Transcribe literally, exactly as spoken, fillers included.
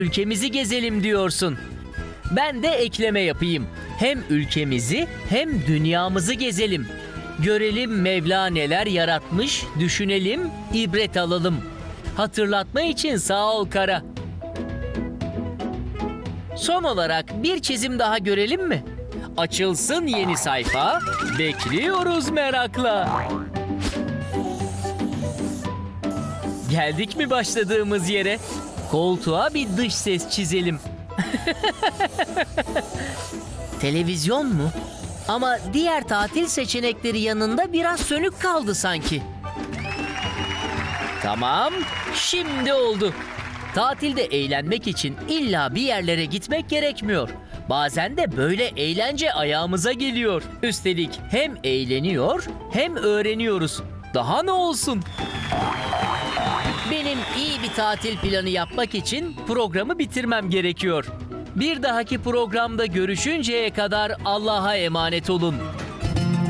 ülkemizi gezelim diyorsun. Ben de ekleme yapayım. Hem ülkemizi hem dünyamızı gezelim. Görelim Mevla neler yaratmış, düşünelim, ibret alalım. Hatırlatma için sağ ol Kara. Son olarak bir çizim daha görelim mi? Açılsın yeni sayfa, bekliyoruz merakla. Geldik mi başladığımız yere? Koltuğa bir dış ses çizelim. Televizyon mu? Ama diğer tatil seçenekleri yanında biraz sönük kaldı sanki. Tamam, şimdi oldu. Tatilde eğlenmek için illa bir yerlere gitmek gerekmiyor. Bazen de böyle eğlence ayağımıza geliyor. Üstelik hem eğleniyor hem öğreniyoruz. Daha ne olsun? Benim iyi bir tatil planı yapmak için programı bitirmem gerekiyor. Bir dahaki programda görüşünceye kadar Allah'a emanet olun.